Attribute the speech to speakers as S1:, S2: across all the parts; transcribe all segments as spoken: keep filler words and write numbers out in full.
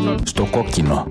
S1: Στο κόκκινο.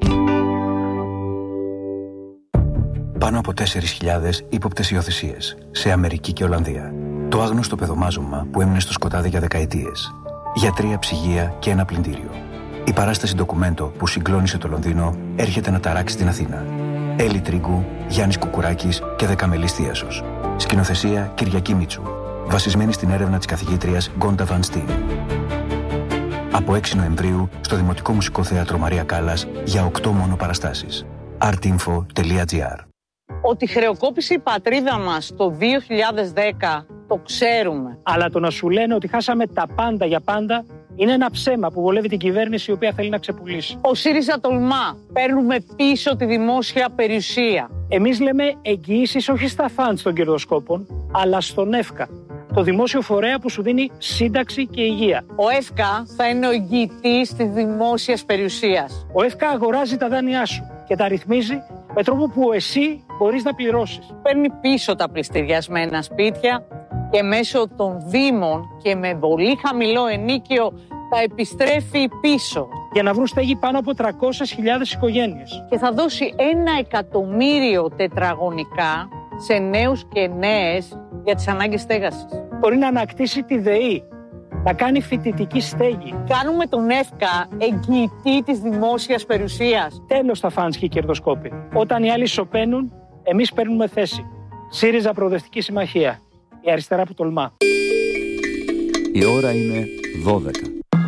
S2: Πάνω από τέσσερις χιλιάδες ύποπτες υιοθεσίες σε Αμερική και Ολλανδία. Το άγνωστο παιδομάζωμα που έμεινε στο σκοτάδι για δεκαετίες. Γιατρία, ψυγεία και ένα πλυντήριο. Η παράσταση ντοκουμέντο που συγκλώνησε το Λονδίνο έρχεται να ταράξει την Αθήνα. Έλλη Τρίγκου, Γιάννης Κουκουράκης και Δεκαμελής Θίασος. Σκηνοθεσία Κυριακή Μίτσου. Βασισμένη στην έρευνα της καθηγήτριας Γκόντα Βαν Στίν. Από έξι Νοεμβρίου στο Δημοτικό Μουσικό Θέατρο Μαρία Κάλλας για οκτώ μόνο παραστάσεις. artinfo τελεία gr.
S3: Ότι χρεοκόπησε η πατρίδα μας το δύο χιλιάδες δέκα το ξέρουμε.
S4: Αλλά το να σου λένε ότι χάσαμε τα πάντα για πάντα είναι ένα ψέμα που βολεύει την κυβέρνηση η οποία θέλει να ξεπουλήσει.
S3: Ο ΣΥΡΙΖΑ τολμά. Παίρνουμε πίσω τη δημόσια περιουσία.
S4: Εμείς λέμε εγγυήσεις όχι στα φαντς των κερδοσκόπων, αλλά στον ΕΦΚΑ. Το δημόσιο φορέα που σου δίνει σύνταξη και υγεία.
S3: Ο ΕΦΚΑ θα είναι ο εγγυητής της δημόσιας περιουσίας.
S4: Ο ΕΦΚΑ αγοράζει τα δάνειά σου και τα ρυθμίζει με τρόπο που εσύ μπορείς να πληρώσεις.
S3: Παίρνει πίσω τα πληστηριασμένα σπίτια και μέσω των δήμων και με πολύ χαμηλό ενίκιο τα επιστρέφει πίσω.
S4: Για να βρουν στέγη πάνω από τριακόσιες χιλιάδες οικογένειες.
S3: Και θα δώσει ένα εκατομμύριο τετραγωνικά σε νέους και νέες για τις ανάγκες στέγασης.
S4: Μπορεί να ανακτήσει τη ΔΕΗ, να κάνει φοιτητική στέγη.
S3: Κάνουμε τον ΕΦΚΑ εγγυητή της δημόσιας περιουσίας.
S4: Τέλος τα φαντς και οι κερδοσκόποι. Όταν οι άλλοι σωπαίνουν, εμείς παίρνουμε θέση. ΣΥΡΙΖΑ Προοδευτική Συμμαχία. Η αριστερά που τολμά.
S1: Η ώρα είναι δώδεκα.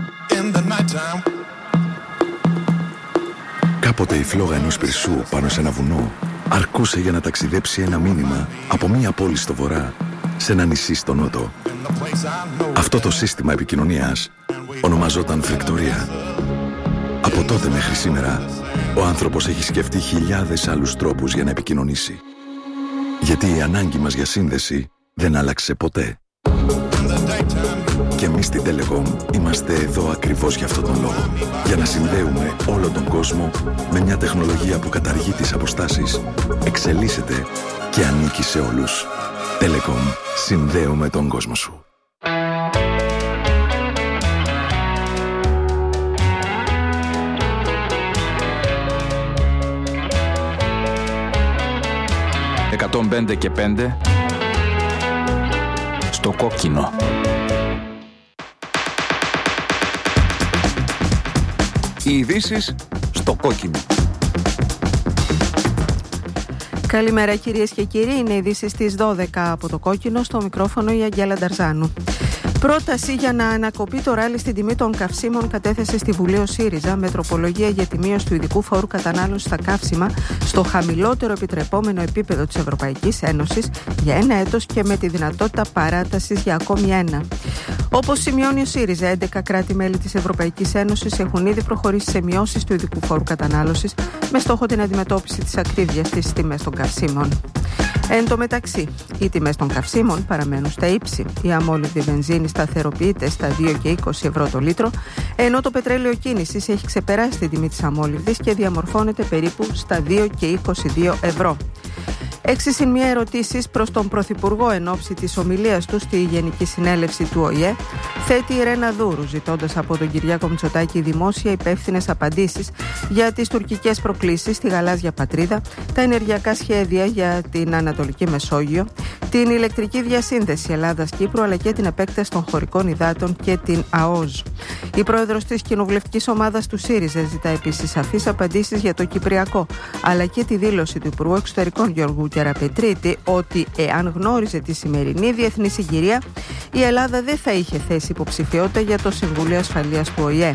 S5: Κάποτε η φλόγα ενός πυρσού πάνω σε ένα βουνό αρκούσε για να ταξιδέψει ένα μήνυμα από μία πόλη στο βορρά σε ένα νησί στο νότο. Αυτό το σύστημα επικοινωνίας ονομαζόταν φρικτορία. Από τότε μέχρι σήμερα, ο άνθρωπος έχει σκεφτεί χιλιάδες άλλους τρόπους για να επικοινωνήσει. Γιατί η ανάγκη μας για σύνδεση δεν άλλαξε ποτέ. Και εμείς στην Telecom είμαστε εδώ ακριβώς για αυτόν τον λόγο. Για να συνδέουμε όλο τον κόσμο με μια τεχνολογία που καταργεί τις αποστάσεις, εξελίσσεται και ανήκει σε όλους. Telecom. Συνδέουμε τον κόσμο σου.
S1: εκατόν πέντε και πέντε στο κόκκινο. Οι ειδήσεις στο κόκκινο.
S6: Καλημέρα κυρίες και κύριοι, είναι ειδήσεις στις δώδεκα από το κόκκινο, στο μικρόφωνο η Αγγέλα Νταρζάνου. Πρόταση για να ανακοπεί το ράλι στην τιμή των καυσίμων κατέθεσε στη Βουλή ο ΣΥΡΙΖΑ με τροπολογία για τη μείωση του ειδικού φόρου κατανάλωσης στα καύσιμα στο χαμηλότερο επιτρεπόμενο επίπεδο της Ευρωπαϊκής Ένωσης για ένα έτος και με τη δυνατότητα παράτασης για ακόμη ένα. Όπως σημειώνει ο ΣΥΡΙΖΑ, έντεκα κράτη-μέλη της Ευρωπαϊκής Ένωσης έχουν ήδη προχωρήσει σε μειώσεις του ειδικού φόρου κατανάλωσης με στόχο την αντιμετώπιση της ακρίβειας στις τιμές των καυσίμων. Εν τω μεταξύ, οι τιμές των καυσίμων παραμένουν στα ύψη. Η αμόλυβδη βενζίνη σταθεροποιείται στα δύο και είκοσι ευρώ το λίτρο, ενώ το πετρέλαιο κίνησης έχει ξεπεράσει την τιμή της αμόλυβδης και διαμορφώνεται περίπου στα δύο και είκοσι δύο ευρώ. Έξι συν μία ερωτήσεις προς τον Πρωθυπουργό εν ώψη της ομιλίας του στη Γενική Συνέλευση του ΟΗΕ θέτει η Ρένα Δούρου, ζητώντας από τον Κυριάκο Μητσοτάκη δημόσια υπεύθυνες απαντήσεις για τις τουρκικές προκλήσεις στη γαλάζια πατρίδα, τα ενεργειακά σχέδια για την Ανατολική Μεσόγειο, την ηλεκτρική διασύνδεση Ελλάδας-Κύπρου αλλά και την επέκταση των χωρικών υδάτων και την ΑΟΖ. Η πρόεδρος της κοινοβουλευτικής ομάδας του ΣΥΡΙΖΑ ζητά επίσης σαφείς απαντήσεις για το Κυπριακό, αλλά και τη δήλωση του Υπουργού Εξωτερικών Γιώργου Κεραπετρίτη ότι εάν γνώριζε τη σημερινή διεθνή συγκυρία, η Ελλάδα δεν θα είχε θέσει υποψηφιότητα για το Συμβούλιο Ασφαλείας του ΟΗΕ.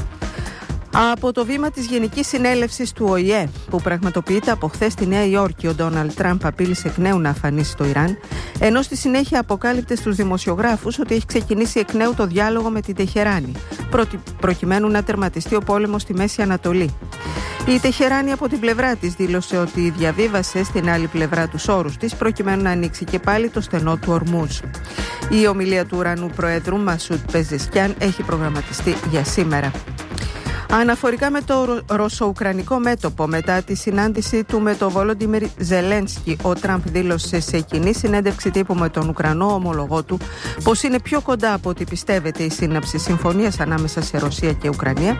S6: Από το βήμα της Γενικής Συνέλευσης του ΟΗΕ που πραγματοποιείται από χθες στη Νέα Υόρκη, ο Ντόναλντ Τραμπ απείλησε εκ νέου να αφανίσει το Ιράν, ενώ στη συνέχεια αποκάλυπτε στους δημοσιογράφους ότι έχει ξεκινήσει εκ νέου το διάλογο με την Τεχεράνη, προκειμένου να τερματιστεί ο πόλεμος στη Μέση Ανατολή. Η Τεχεράνη από την πλευρά της δήλωσε ότι διαβίβασε στην άλλη πλευρά τους όρους της προκειμένου να ανοίξει και πάλι το στενό του Ορμούζ. Η ομιλία του Ουρανού Προέδρου Μασούτ Πεζεσκιάν έχει προγραμματιστεί για σήμερα. Αναφορικά με το ρωσο-ουκρανικό μέτωπο, μετά τη συνάντηση του με τον Βολόντιμιρ Ζελένσκι, ο Τραμπ δήλωσε σε κοινή συνέντευξη τύπου με τον Ουκρανό ομολογό του πως είναι πιο κοντά από ό,τι πιστεύετε η σύναψη συμφωνίας ανάμεσα σε Ρωσία και Ουκρανία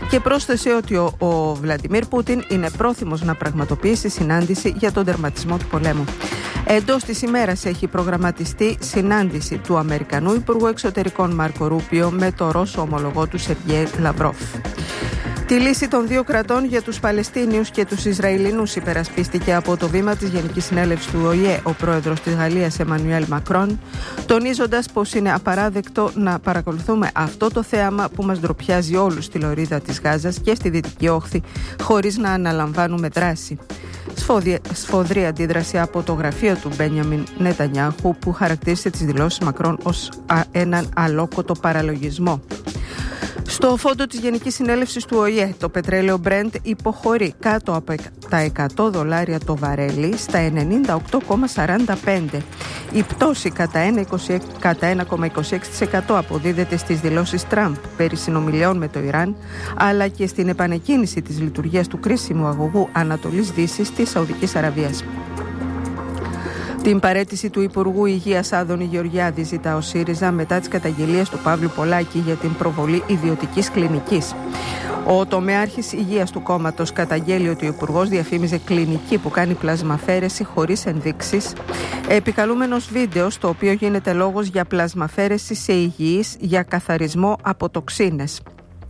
S6: Και πρόσθεσε ότι ο, ο Βλαντιμίρ Πούτιν είναι πρόθυμος να πραγματοποιήσει συνάντηση για τον τερματισμό του πολέμου. Εντός της ημέρας έχει προγραμματιστεί συνάντηση του Αμερικανού Υπουργού Εξωτερικών Μάρκο Ρούπιο με το Ρώσο ομολογό του Σεργέη Λαυρόφ. Τη λύση των δύο κρατών για τους Παλαιστίνιους και τους Ισραηλινούς υπερασπίστηκε από το βήμα της Γενικής Συνέλευσης του Ο Η Ε ο πρόεδρος της Γαλλίας Εμμανουέλ Μακρόν, τονίζοντας πως είναι απαράδεκτο να παρακολουθούμε αυτό το θέαμα που μας ντροπιάζει όλους στη λωρίδα της Γάζας και στη Δυτική Όχθη χωρίς να αναλαμβάνουμε δράση. Σφοδρή αντίδραση από το γραφείο του Μπένιαμιν Νετανιάχου, που χαρακτήρισε τις δηλώσεις Μακρόν ως έναν αλόκοτο παραλογισμό. Στο φόντο της Γενικής Συνέλευσης του Ο Η Ε, το πετρέλαιο Brent υποχωρεί κάτω από τα εκατό δολάρια το βαρέλι στα ενενήντα οκτώ κόμμα σαράντα πέντε. Η πτώση κατά ένα κόμμα είκοσι έξι τοις εκατό αποδίδεται στις δηλώσεις Τραμπ περί συνομιλιών με το Ιράν, αλλά και στην επανεκκίνηση της λειτουργίας του κρίσιμου αγωγού Ανατολής Δύσης της Σαουδικής Αραβίας. Την παραίτηση του Υπουργού Υγείας Άδωνη Γεωργιάδη ζητά ο ΣΥΡΙΖΑ μετά τις καταγγελίες του Παύλου Πολάκη για την προβολή ιδιωτικής κλινικής. Ο τομέαρχης υγείας του κόμματος καταγγέλει ότι ο Υπουργός διαφήμιζε κλινική που κάνει πλασμαφέρεση χωρίς ενδείξεις, επικαλούμενος βίντεο στο οποίο γίνεται λόγος για πλασμαφέρεση σε υγιείς για καθαρισμό από τοξίνες.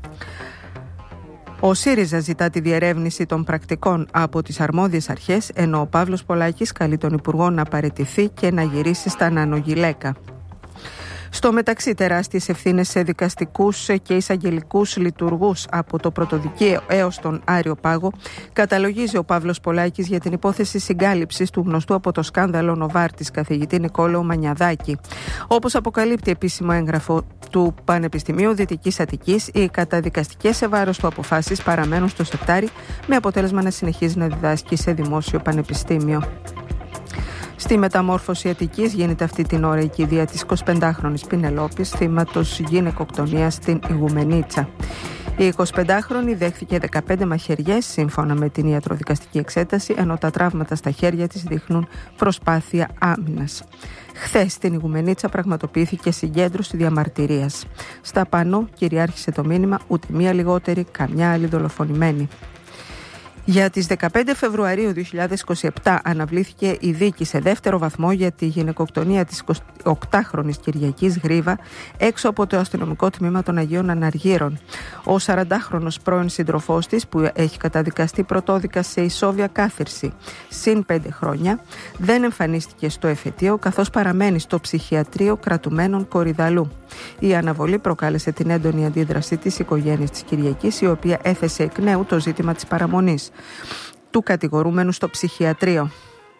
S6: Ο ΣΥΡΙΖΑ ζητά τη διερεύνηση των πρακτικών από τις αρμόδιες αρχές, ενώ ο Παύλος Πολάκης καλεί τον Υπουργό να παραιτηθεί και να γυρίσει στα νανογυλαίκα. Στο μεταξύ, τεράστιες ευθύνες σε δικαστικούς και εισαγγελικούς λειτουργούς από το Πρωτοδικείο έως τον Άριο Πάγο καταλογίζει ο Παύλος Πολάκης για την υπόθεση συγκάλυψης του γνωστού από το σκάνδαλο Νοβάρτης καθηγητή Νικόλαου Μανιαδάκη. Όπως αποκαλύπτει επίσημο έγγραφο του Πανεπιστημίου Δυτικής Αττικής, οι καταδικαστικές σε βάρος του αποφάσεις παραμένουν στο σεπτάρι, με αποτέλεσμα να συνεχίζει να διδάσκει σε δημόσιο πανεπιστήμιο. Στη μεταμόρφωση Αττικής γίνεται αυτή την ώρα η κηδεία της εικοσιπεντάχρονης Πινελόπης, θύματος γυναικοκτονίας στην Ιγουμενίτσα. Η εικοσιπεντάχρονη δέχθηκε δεκαπέντε μαχαιριές σύμφωνα με την ιατροδικαστική εξέταση, ενώ τα τραύματα στα χέρια της δείχνουν προσπάθεια άμυνας. Χθες στην Ιγουμενίτσα πραγματοποιήθηκε συγκέντρωση διαμαρτυρίας. Στα πανό κυριάρχησε το μήνυμα «Ούτε μία λιγότερη, καμιά άλλη δολοφονημένη». Για τις δεκαπέντε Φεβρουαρίου δύο χιλιάδες είκοσι επτά αναβλήθηκε η δίκη σε δεύτερο βαθμό για τη γυναικοκτονία της εικοσιοκτάχρονης Κυριακής Γρίβα έξω από το αστυνομικό τμήμα των Αγίων Αναργύρων. Ο σαραντάχρονος πρώην σύντροφός της, που έχει καταδικαστεί πρωτόδικα σε ισόβια κάθυρση συν πέντε χρόνια, δεν εμφανίστηκε στο εφετείο, καθώς παραμένει στο ψυχιατρίο κρατουμένων Κορυδαλού. Η αναβολή προκάλεσε την έντονη αντίδραση της οικογένειας της Κυριακής, η οποία έθεσε εκ νέου το ζήτημα της παραμονής του κατηγορούμενου στο ψυχιατρίο.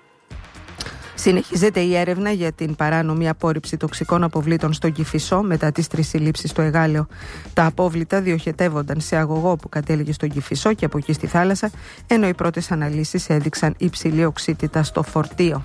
S6: Συνεχίζεται η έρευνα για την παράνομη απόρριψη τοξικών αποβλήτων στον Κηφισό μετά τις τρεις συλλήψεις στο Εγάλεο. Τα απόβλητα διοχετεύονταν σε αγωγό που κατέληγε στον Κηφισό και από εκεί στη θάλασσα, ενώ οι πρώτες αναλύσεις έδειξαν υψηλή οξύτητα στο φορτίο.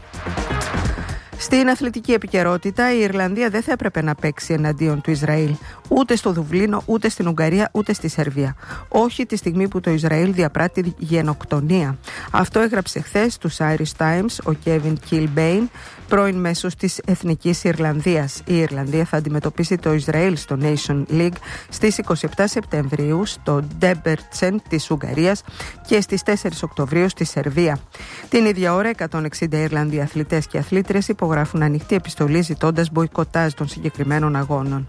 S6: Στην αθλητική επικαιρότητα, η Ιρλανδία δεν θα έπρεπε να παίξει εναντίον του Ισραήλ ούτε στο Δουβλίνο, ούτε στην Ουγγαρία, ούτε στη Σερβία. Όχι τη στιγμή που το Ισραήλ διαπράττει γενοκτονία. Αυτό έγραψε χθες στους Irish Times ο Κέβιν Κιλμπέιν, πρώην μέσος της Εθνικής Ιρλανδίας. Η Ιρλανδία θα αντιμετωπίσει το Ισραήλ στο Nation League στις εικοστή εβδόμη Σεπτεμβρίου στο Ντέμπερτσεν της Ουγγαρίας και στις τέσσερις Οκτωβρίου στη Σερβία. Την ίδια ώρα, εκατόν εξήντα Ιρλανδοί αθλητές και αθλήτρες υπογράφουν ανοιχτή επιστολή ζητώντας μποϊκοτάζ των συγκεκριμένων αγώνων.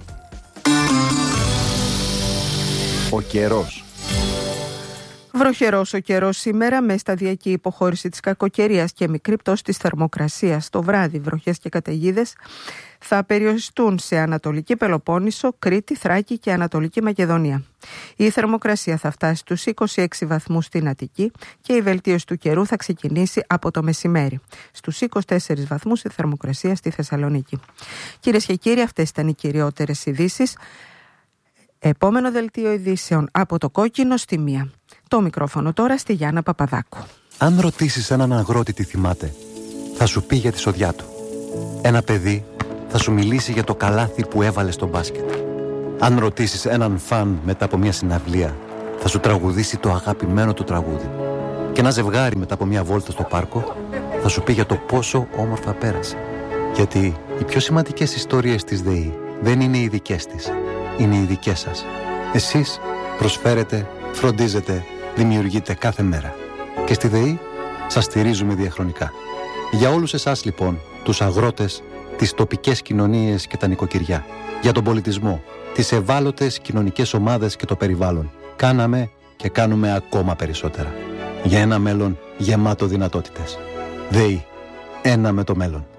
S1: Ο καιρός.
S6: Βροχερός ο καιρός σήμερα, με σταδιακή υποχώρηση της κακοκαιρίας και μικρή πτώση της θερμοκρασίας. Το βράδυ, βροχές και καταιγίδες θα περιοριστούν σε Ανατολική Πελοπόννησο, Κρήτη, Θράκη και Ανατολική Μακεδονία. Η θερμοκρασία θα φτάσει στους είκοσι έξι βαθμούς στην Αττική και η βελτίωση του καιρού θα ξεκινήσει από το μεσημέρι. Στους είκοσι τέσσερις βαθμούς η θερμοκρασία στη Θεσσαλονίκη. Κυρίες και κύριοι, αυτές ήταν οι κυριότερες ειδήσεις. Επόμενο δελτίο ειδήσεων από το Κόκκινο στη μία. Το μικρόφωνο τώρα στη Γιάννα Παπαδάκου.
S7: Αν ρωτήσεις έναν αγρότη τι θυμάται, θα σου πει για τη σοδιά του. Ένα παιδί θα σου μιλήσει για το καλάθι που έβαλε στο μπάσκετ. Αν ρωτήσεις έναν φαν μετά από μια συναυλία, θα σου τραγουδήσει το αγαπημένο του τραγούδι. Και ένα ζευγάρι μετά από μια βόλτα στο πάρκο θα σου πει για το πόσο όμορφα πέρασε. Γιατί οι πιο σημαντικές ιστορίες της ΔΕΗ δεν είναι οι δικές της, είναι οι δικές σας. Εσείς Προσφέρετε, φροντίζετε, δημιουργείτε κάθε μέρα. Και στη ΔΕΗ σας στηρίζουμε διαχρονικά. Για όλους εσάς λοιπόν, τους αγρότες, τις τοπικές κοινωνίες και τα νοικοκυριά, για τον πολιτισμό, τις ευάλωτες κοινωνικές ομάδες και το περιβάλλον, κάναμε και κάνουμε ακόμα περισσότερα. Για ένα μέλλον γεμάτο δυνατότητες. ΔΕΗ, ένα με το μέλλον.